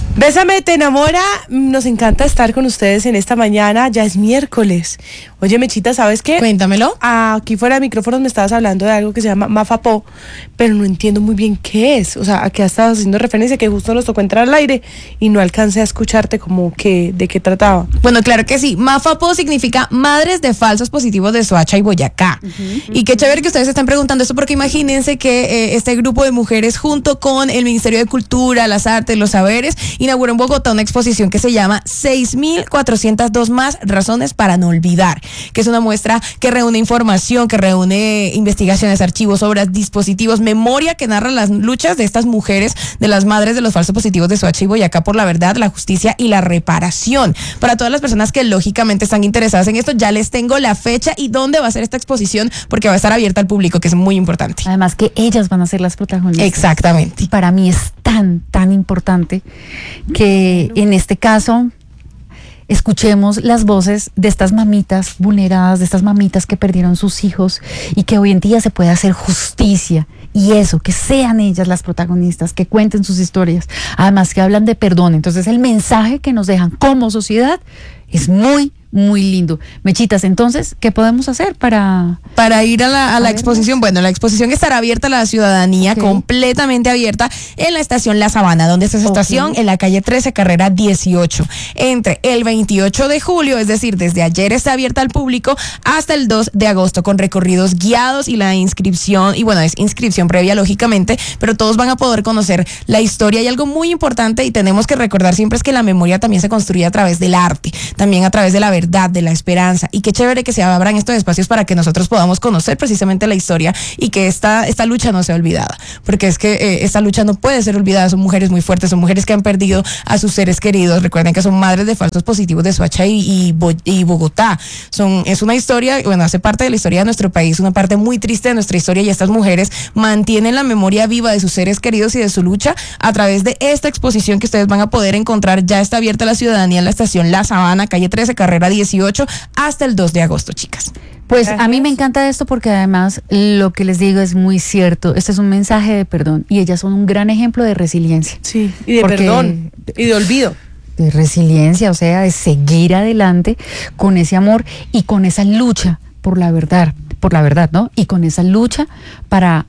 Bésame, te enamora. Nos encanta estar con ustedes en esta mañana. Ya es miércoles. Oye, Mechita, ¿sabes qué? Cuéntamelo. Aquí fuera de micrófonos me estabas hablando de algo que se llama Mafapó, pero no entiendo muy bien qué es. O sea, ¿a qué estabas haciendo referencia? Que justo nos tocó entrar al aire y no alcancé a escucharte como que de qué trataba. Bueno, claro que sí. Mafapó significa Madres de Falsos Positivos de Soacha y Boyacá. Y qué chévere que ustedes están preguntando esto, porque imagínense que este grupo de mujeres, junto con el Ministerio de Cultura, las Artes, los Saberes, inauguró en Bogotá una exposición que se llama 6.402 más razones para no olvidar, que es una muestra que reúne información, que reúne investigaciones, archivos, obras, dispositivos, memoria que narra las luchas de estas mujeres, de las madres de los falsos positivos de Soacha y Boyacá por la verdad, la justicia y la reparación. Para todas las personas que lógicamente están interesadas en esto, ya les tengo la fecha y dónde va a ser esta exposición, porque va a estar abierta al público, que es muy importante. Además que ellas van a ser las protagonistas. Exactamente. Y para mí es tan importante que en este caso escuchemos las voces de estas mamitas vulneradas, de estas mamitas que perdieron sus hijos y que hoy en día se puede hacer justicia. Y eso, que sean ellas las protagonistas, que cuenten sus historias. Además que hablan de perdón. Entonces el mensaje que nos dejan como sociedad es muy lindo. Mechitas, entonces, ¿qué podemos hacer para ir a la exposición? Bueno, la exposición estará abierta a la ciudadanía, completamente abierta, en la estación La Sabana. ¿Dónde está esa estación? En la calle 13, carrera 18. Entre el 28 de julio, es decir, desde ayer está abierta al público, hasta el 2 de agosto, con recorridos guiados y la inscripción, y bueno, es inscripción previa, lógicamente, pero todos van a poder conocer la historia. Y algo muy importante, y tenemos que recordar siempre, es que la memoria también se construye a través del arte, también a través de la verdad, de la esperanza, y qué chévere que se abran estos espacios para que nosotros podamos conocer precisamente la historia y que esta lucha no sea olvidada, porque es que esta lucha no puede ser olvidada. Son mujeres muy fuertes, son mujeres que han perdido a sus seres queridos. Recuerden que son madres de falsos positivos de Soacha y Bogotá. Es una historia, bueno, hace parte de la historia de nuestro país, una parte muy triste de nuestra historia, y estas mujeres mantienen la memoria viva de sus seres queridos y de su lucha a través de esta exposición que ustedes van a poder encontrar. Ya está abierta a la ciudadanía en la estación La Sabana, calle 13, carrera 18, hasta el 2 de agosto, chicas. Pues gracias. A mí me encanta esto porque además lo que les digo es muy cierto. Este es un mensaje de perdón y ellas son un gran ejemplo de resiliencia. Sí, y de perdón y de olvido. De resiliencia, o sea, de seguir adelante con ese amor y con esa lucha por la verdad, ¿no? Y con esa lucha para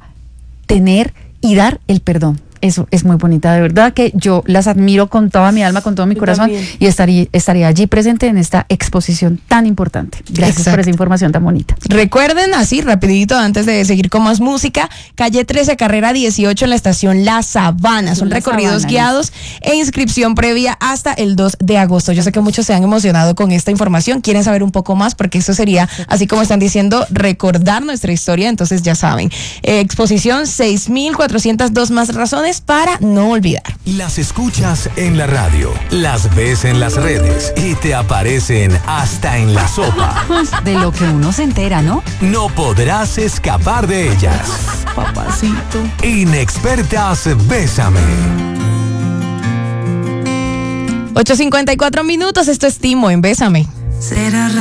tener y dar el perdón. Eso es muy bonita, de verdad que yo las admiro con toda mi alma, con todo mi corazón, también. Y estaría allí presente en esta exposición tan importante. Gracias por esa información tan bonita. Recuerden, así rapidito, antes de seguir con más música, calle 13, carrera 18, en la estación La Sabana. Son recorridos guiados e inscripción previa hasta el 2 de agosto. Yo sé que muchos se han emocionado con esta información, quieren saber un poco más, porque eso sería, así como están diciendo, recordar nuestra historia. Entonces ya saben, exposición 6.402 más razones para no olvidar. Las escuchas en la radio, las ves en las redes y te aparecen hasta en la sopa. De lo que uno se entera, ¿no? No podrás escapar de ellas. Papacito. Inexpertas, bésame. 8:54 minutos, esto es Timo en Bésame.